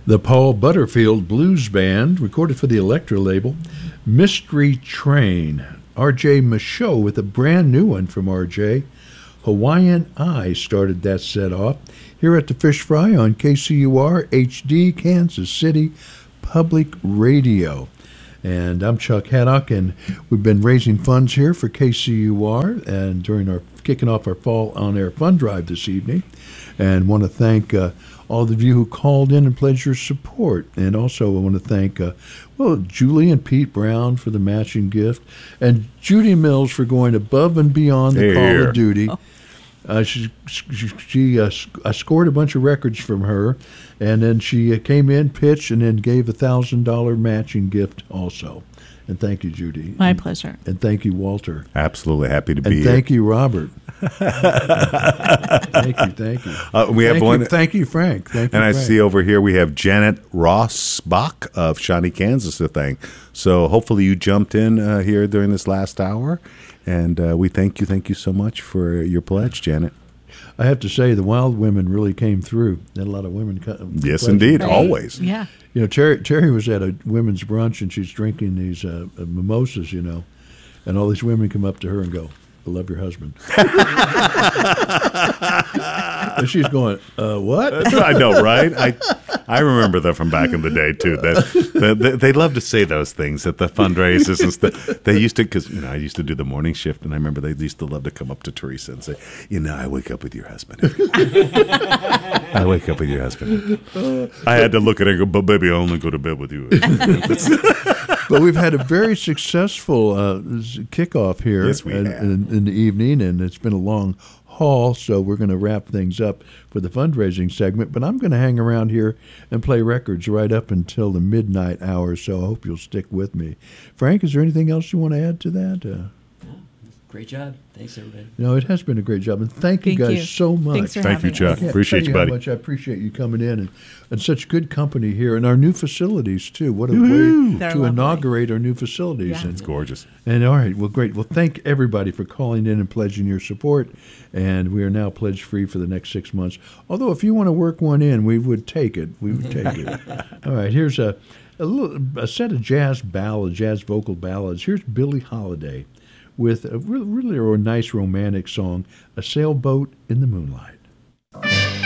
The Paul Butterfield Blues Band, recorded for the Elektra label, Mystery Train. R.J. Michaud with a brand new one from R.J. Hawaiian Eye started that set off here at the Fish Fry on KCUR HD, Kansas City Public Radio. And I'm Chuck Haddock, and we've been raising funds here for KCUR and during our kicking off our Fall On Air Fund Drive this evening. And want to thank all of you who called in and pledged your support. And also I want to thank, Julie and Pete Brown for the matching gift, and Judy Mills for going above and beyond the call of duty. I scored a bunch of records from her, and then she came in, pitched, and then gave a $1,000 matching gift also. And thank you, Judy. My pleasure. And thank you, Walter. Absolutely happy to be here. And thank you, Robert. Thank you. We have one. Thank you, Frank. Thank you, and I Frank. see over here we have Janet Rossbach of Shawnee, Kansas, a thing. So hopefully you jumped in here during this last hour. And we thank you so much for your pledge, Janet. I have to say, the Wild Women really came through. Had a lot of women. Yes, indeed, Right. always. Yeah. You know, Terry was at a women's brunch, and she's drinking these mimosas, and all these women come up to her and go, "I love your husband." And she's going, "What?" I know, right? I remember that from back in the day too. They love to say those things at the fundraisers and stuff. They used to, because I used to do the morning shift, and I remember they used to love to come up to Teresa and say, "I wake up with your husband. I wake up with your husband." I had to look at her and go, "But baby, I only go to bed with you." But we've had a very successful kickoff here Yes, we have. in the evening, and it's been a long haul, so we're going to wrap things up for the fundraising segment. But I'm going to hang around here and play records right up until the midnight hour, so I hope you'll stick with me. Frank, is there anything else you want to add to that? Great job. Thanks, everybody. No, it has been a great job, and thank you guys so much. Thanks for Thank you, having Chuck. us. Can't Appreciate tell you, how buddy. much I appreciate you coming in, and such good company here, and our new facilities too. What a way They're to lovely. inaugurate our new facilities. Yeah. And It's gorgeous. And all right, well, great. Well, thank everybody for calling in and pledging your support. And we are now pledge free for the next 6 months. Although, if you want to work one in, we would take it. We would take it. All right, here's a set of jazz ballads, jazz vocal ballads. Here's Billie Holiday with a really nice romantic song, "A Sailboat in the Moonlight."